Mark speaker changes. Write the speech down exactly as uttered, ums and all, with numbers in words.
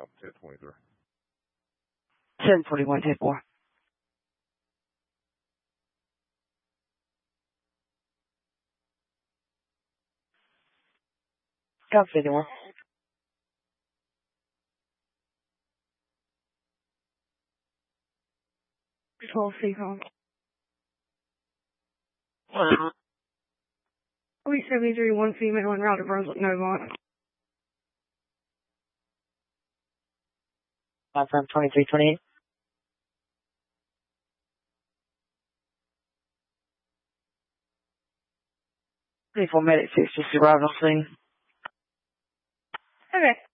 Speaker 1: ten twenty-three.
Speaker 2: ten forty-one, ten four. Copy fifty-one. twelve C home. Week seventy-three, one female en route to Brunswick, Novant.
Speaker 3: Five from twenty-three twenty-eight.
Speaker 2: twenty-four medic six just arrived on scene.
Speaker 4: Okay.